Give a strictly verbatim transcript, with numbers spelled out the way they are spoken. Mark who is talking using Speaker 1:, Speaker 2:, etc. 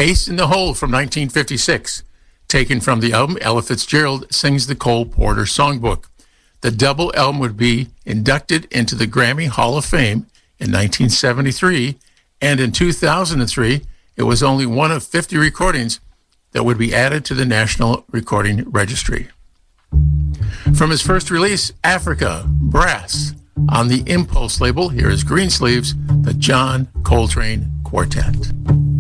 Speaker 1: Ace in the Hole from nineteen fifty-six, taken from the album Ella Fitzgerald Sings the Cole Porter Songbook. The double album would be inducted into the Grammy Hall of Fame in nineteen seventy-three, and in two thousand three, it was only one of fifty recordings that would be added to the National Recording Registry. From his first release, Africa, Brass, on the Impulse label, here is Greensleeves, the John Coltrane Quartet.